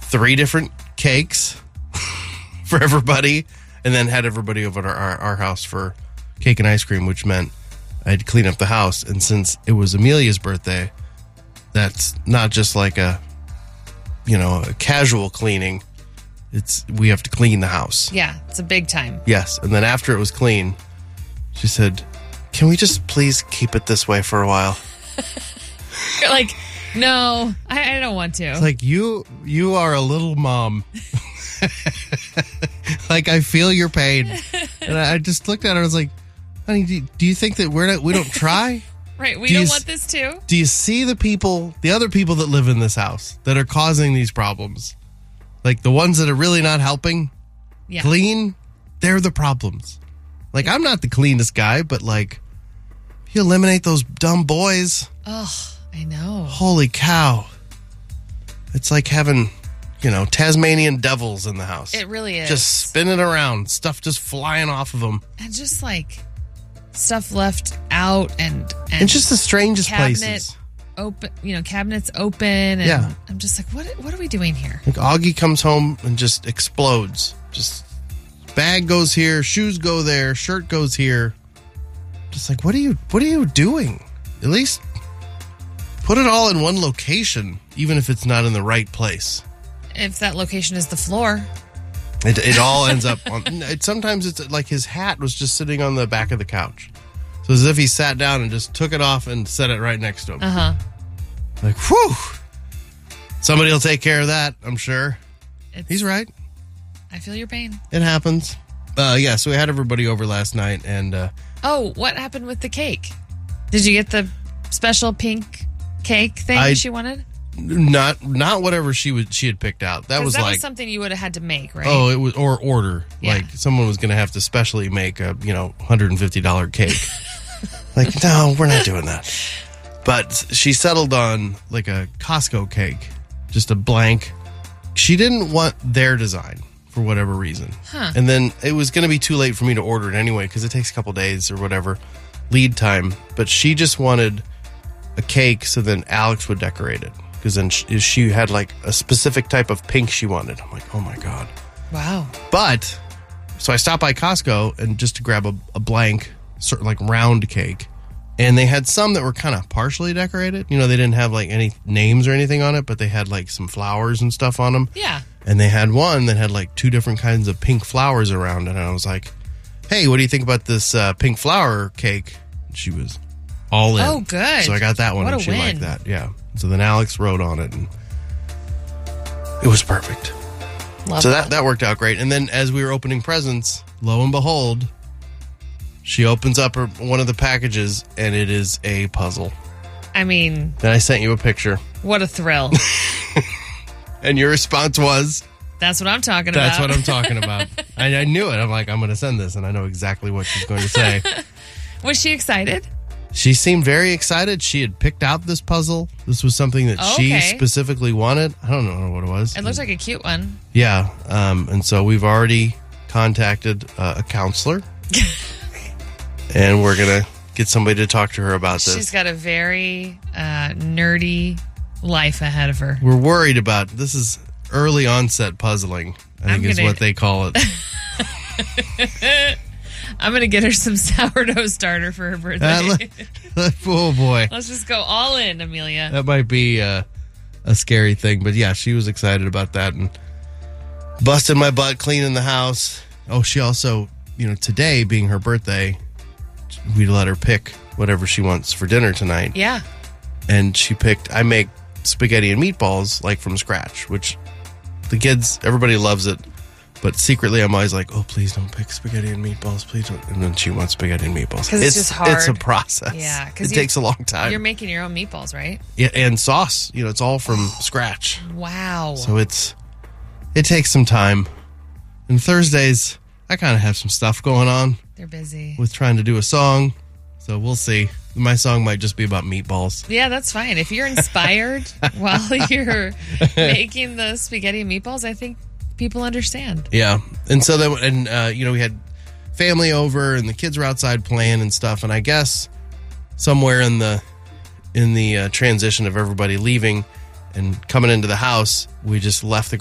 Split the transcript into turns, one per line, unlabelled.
3 different cakes for everybody, and then had everybody over at our house for cake and ice cream, which meant I had to clean up the house. And since it was Amelia's birthday, that's not just like a casual cleaning. We have to clean the house.
Yeah, it's a big time.
Yes. And then after it was clean, she said, "Can we just please keep it this way for a while?"
You're like, no, I don't want to.
It's like, you are a little mom. Like, I feel your pain. And I just looked at her. I was like, honey, do you think that we don't try?
Right. We don't want this too.
Do you see the other people that live in this house that are causing these problems? Like, the ones that are really not helping clean, they're the problems. Like, I'm not the cleanest guy, but like, if you eliminate those dumb boys.
Oh, I know.
Holy cow. It's like having, Tasmanian devils in the house.
It really is.
Just spinning around, stuff just flying off of them.
And just like stuff left out and
just the strangest places.
Cabinets open. And I'm just like, what are we doing here?
Like, Augie comes home and just explodes. Just bag goes here, shoes go there, shirt goes here. Just like, what are you doing? At least put it all in one location, even if it's not in the right place.
If that location is the floor.
It all ends up on... Sometimes it's like his hat was just sitting on the back of the couch. So as if he sat down and just took it off and set it right next to him.
Uh-huh.
Like, whew. Somebody will take care of that, I'm sure. He's right.
I feel your pain.
It happens. So we had everybody over last night, and...
what happened with the cake? Did you get the special pink cake thing she wanted?
Not whatever she had picked out. That was
something you would have had to make, right?
Oh, it was or order. Yeah. Like, someone was going to have to specially make a $150 cake. Like, no, we're not doing that. But she settled on like a Costco cake, just a blank. She didn't want their design for whatever reason.
Huh.
And then it was going to be too late for me to order it anyway, because it takes a couple days or whatever lead time. But she just wanted a cake so then Alex would decorate it. Because then she had like a specific type of pink she wanted. I'm like, oh my God.
Wow.
But, so I stopped by Costco and just to grab a blank, sort of like round cake. And they had some that were kind of partially decorated. They didn't have like any names or anything on it, but they had like some flowers and stuff on them.
Yeah.
And they had one that had like 2 different kinds of pink flowers around it. And I was like, hey, what do you think about this pink flower cake? And she was all in.
Oh, good.
So I got that one and she liked that. Yeah. So then Alex wrote on it and it was perfect.
Love
so that worked out great. And then as we were opening presents, lo and behold, she opens up one of the packages and it is a puzzle.
I mean...
Then I sent you a picture.
What a thrill.
And your response was...
That's what I'm talking about.
That's what I'm talking about. I knew it. I'm like, I'm going to send this and I know exactly what she's going to say.
Was she excited?
She seemed very excited. She had picked out this puzzle. This was something that she specifically wanted. I don't know what it was.
It looks like a cute one.
Yeah. And so we've already contacted a counselor. And we're going to get somebody to talk to her about this.
She's got a very nerdy life ahead of her.
We're worried about, this is early onset puzzling, I think is what they call it.
I'm going to get her some sourdough starter for her birthday.
Oh, boy.
Let's just go all in, Amelia.
That might be a scary thing. But, yeah, she was excited about that and busted my butt cleaning the house. Oh, she also, today being her birthday, we let her pick whatever she wants for dinner tonight.
Yeah.
And she picked, I make spaghetti and meatballs, like, from scratch, which the kids, everybody loves it. But secretly, I'm always like, oh, please don't pick spaghetti and meatballs. Please don't. And then she wants spaghetti and meatballs.
Because it's just hard.
It's a process.
Yeah.
It takes a long time.
You're making your own meatballs, right?
Yeah, and sauce. It's all from scratch.
Wow.
So it takes some time. And Thursdays, I kind of have some stuff going on.
They're busy.
With trying to do a song. So we'll see. My song might just be about meatballs.
Yeah, that's fine. If you're inspired while you're making the spaghetti and meatballs, I think people understand.
Yeah. And so then, we had family over and the kids were outside playing and stuff. And I guess somewhere in the transition of everybody leaving and coming into the house, we just left the